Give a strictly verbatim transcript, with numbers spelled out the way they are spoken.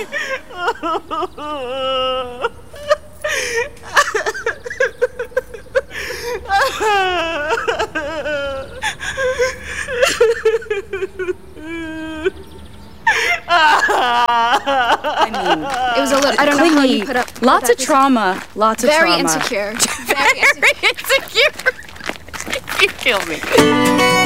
I mean, it was a little. I don't clingy. know how you put up. with Lots that. of trauma. Lots of Very trauma. insecure. Very insecure. Insecure. You kill me.